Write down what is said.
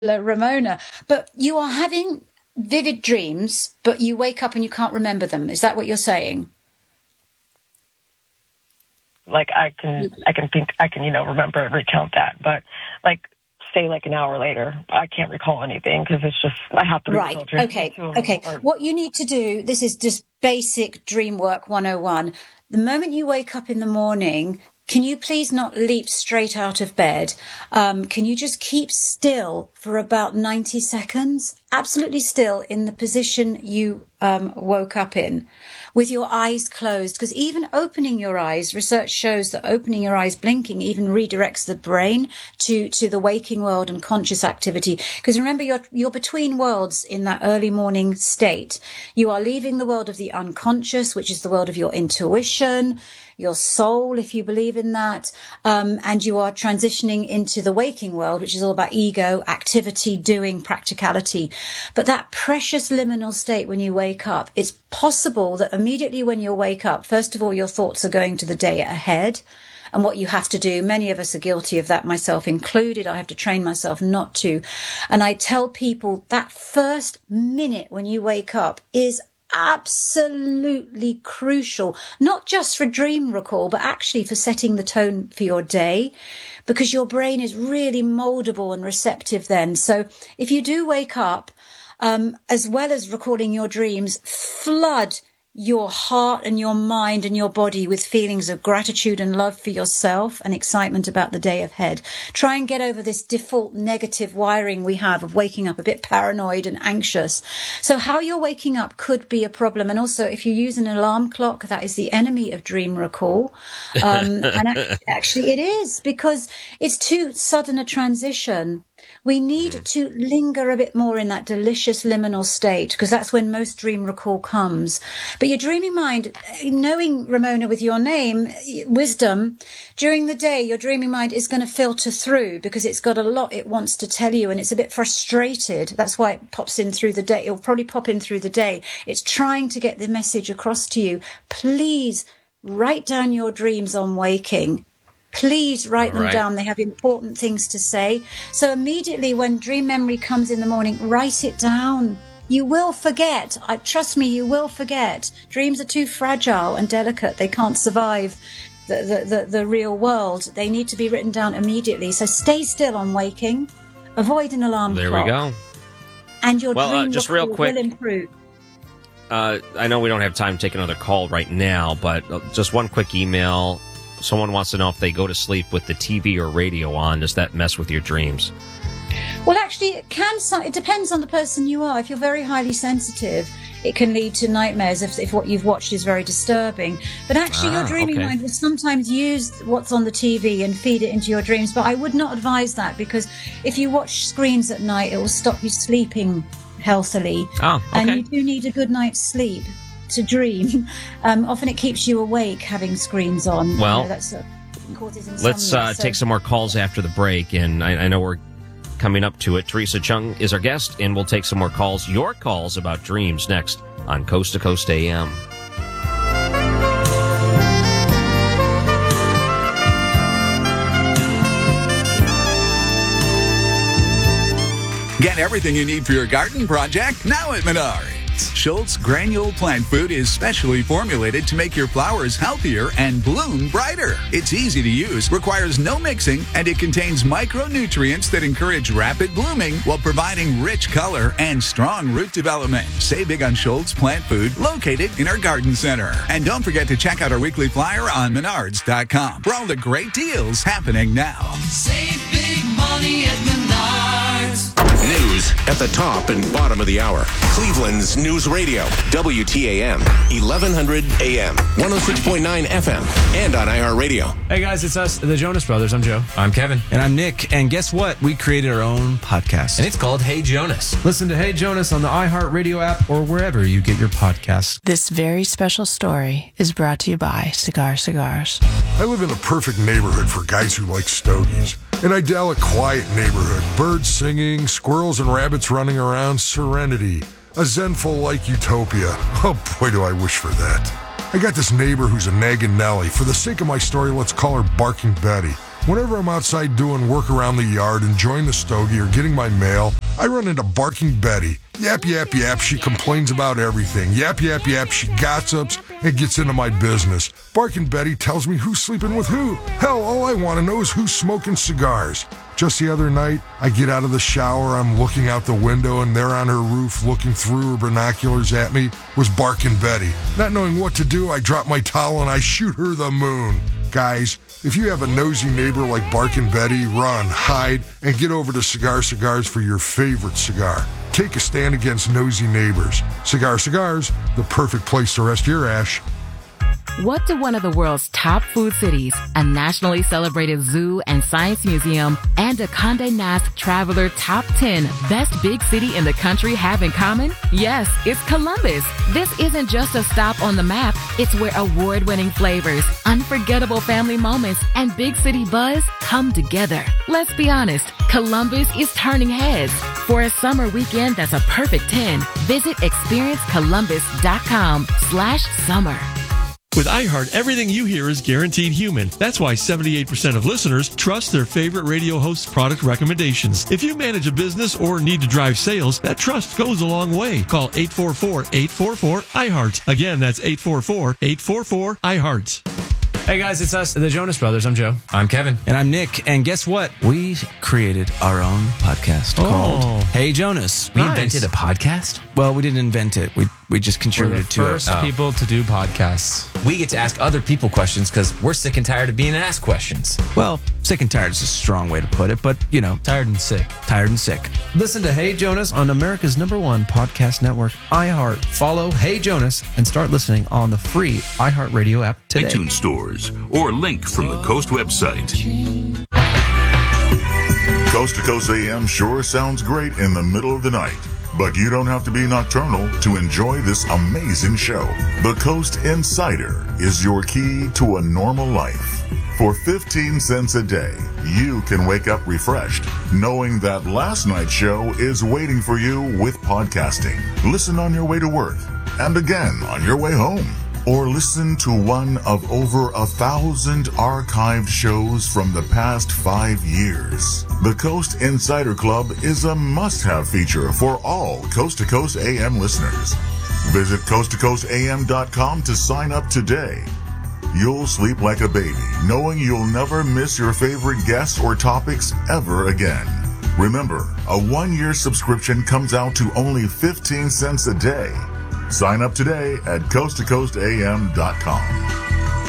Ramona. But you are having vivid dreams, but you wake up and you can't remember them. Is that what you're saying? Like I can remember and recount that, but like say like an hour later, I can't recall anything because it's just I have to right. Okay. What you need to do, this is just basic dream work 101. The moment you wake up in the morning, can you please not leap straight out of bed? Can you just keep still for about 90 seconds? Absolutely still in the position you woke up in, with your eyes closed. Because even opening your eyes, research shows that opening your eyes, blinking, even redirects the brain to the waking world and conscious activity. Because remember, you're between worlds in that early morning state. You are leaving the world of the unconscious, which is the world of your intuition, your soul, if you believe in that, and you are transitioning into the waking world, which is all about ego, activity, doing, practicality. But that precious liminal state when you wake up, it's possible that immediately when you wake up, first of all, your thoughts are going to the day ahead and what you have to do. Many of us are guilty of that, myself included. I have to train myself not to. And I tell people that first minute when you wake up is absolutely crucial, not just for dream recall, but actually for setting the tone for your day, because your brain is really moldable and receptive then. So if you do wake up, as well as recalling your dreams, flood your heart and your mind and your body with feelings of gratitude and love for yourself and excitement about the day ahead. Try and get over this default negative wiring we have of waking up a bit paranoid and anxious. So how you're waking up could be a problem. And also, if you use an alarm clock, that is the enemy of dream recall. And actually it is, because it's too sudden a transition. We need to linger a bit more in that delicious liminal state, because that's when most dream recall comes. But your dreaming mind, knowing Ramona with your name, wisdom, during the day, your dreaming mind is going to filter through because it's got a lot it wants to tell you and it's a bit frustrated. That's why it pops in through the day. It'll probably pop in through the day. It's trying to get the message across to you. Please write down your dreams on waking. Please write them down. They have important things to say. So immediately when dream memory comes in the morning, write it down. You will forget. Trust me, you will forget. Dreams are too fragile and delicate. They can't survive the real world. They need to be written down immediately. So stay still on waking. Avoid an alarm clock. There we go. And your dream just real quick, will improve. I know we don't have time to take another call right now, but just one quick email. Someone wants to know if they go to sleep with the TV or radio on, does that mess with your dreams? Well, actually, it can. It depends on the person you are. If you're very highly sensitive, it can lead to nightmares if what you've watched is very disturbing. But actually, your dreaming mind will sometimes use what's on the TV and feed it into your dreams. But I would not advise that, because if you watch screens at night, it will stop you sleeping healthily. And you do need a good night's sleep to dream. Often it keeps you awake having screens on. Well, that's causes insomnia. Let's take some more calls after the break, and I know we're coming up to it. Teresa Chung is our guest, and we'll take some more calls, your calls about dreams, next on Coast to Coast AM. Get everything you need for your garden project now at Menards. Schultz Granule Plant Food is specially formulated to make your flowers healthier and bloom brighter. It's easy to use, requires no mixing, and it contains micronutrients that encourage rapid blooming while providing rich color and strong root development. Save big on Schultz Plant Food, located in our garden center. And don't forget to check out our weekly flyer on Menards.com for all the great deals happening now. Save big money at Menards. News at the top and bottom of the hour. Cleveland's News Radio, WTAM, 1100 AM, 106.9 FM, and on iHeartRadio. Hey guys, it's us, the Jonas Brothers. I'm Joe. I'm Kevin. And I'm Nick. And guess what? We created our own podcast. And it's called Hey Jonas. Listen to Hey Jonas on the iHeartRadio app or wherever you get your podcasts. This very special story is brought to you by Cigar Cigars. I live in a perfect neighborhood for guys who like stogies. An idyllic, quiet neighborhood. Birds singing, squirrels and rabbits running around, serenity. A Zenful-like utopia. Oh boy, do I wish for that. I got this neighbor who's a nagging Nelly. For the sake of my story, let's call her Barking Betty. Whenever I'm outside doing work around the yard, enjoying the stogie, or getting my mail, I run into Barking Betty. Yap, yap, yap, she complains about everything. Yap, yap, yap, she gossips and gets into my business. Barking Betty tells me who's sleeping with who. Hell, all I want to know is who's smoking cigars. Just the other night, I get out of the shower, I'm looking out the window, and there on her roof, looking through her binoculars at me, was Barking Betty. Not knowing what to do, I drop my towel and I shoot her the moon. Guys, if you have a nosy neighbor like Barking Betty, run, hide, and get over to Cigar Cigars for your favorite cigar. Take a stand against nosy neighbors. Cigar Cigars, the perfect place to rest your ash. What do one of the world's top food cities, a nationally celebrated zoo and science museum, and a Condé Nast Traveler Top 10 best big city in the country have in common? Yes, it's Columbus. This isn't just a stop on the map. It's where award-winning flavors, unforgettable family moments, and big city buzz come together. Let's be honest, Columbus is turning heads. For a summer weekend that's a perfect 10, visit experiencecolumbus.com/summer. With iHeart, everything you hear is guaranteed human. That's why 78% of listeners trust their favorite radio host's product recommendations. If you manage a business or need to drive sales, that trust goes a long way. Call 844-844-iHeart. Again, that's 844-844-iHeart. Hey guys, it's us, the Jonas Brothers. I'm Joe. I'm Kevin. And I'm Nick. And guess what? We created our own podcast called Hey Jonas. We invented a podcast? Well, we didn't invent it. We just contributed to it. We're the first people to do podcasts. We get to ask other people questions because we're sick and tired of being asked questions. Well, sick and tired is a strong way to put it, but, you know. Tired and sick. Tired and sick. Listen to Hey Jonas on America's #1 podcast network, iHeart. Follow Hey Jonas and start listening on the free iHeartRadio app today. iTunes stores or link from the Coast website. Coast to Coast AM sure sounds great in the middle of the night. But you don't have to be nocturnal to enjoy this amazing show. The Coast Insider is your key to a normal life. For 15 cents a day, you can wake up refreshed, knowing that last night's show is waiting for you with podcasting. Listen on your way to work, and again on your way home. Or listen to one of over 1,000 archived shows from the past 5 years. The Coast Insider Club is a must-have feature for all Coast to Coast AM listeners. Visit coasttocoastam.com to sign up today. You'll sleep like a baby, knowing you'll never miss your favorite guests or topics ever again. Remember, a 1-year subscription comes out to only 15 cents a day. Sign up today at coasttocoastam.com.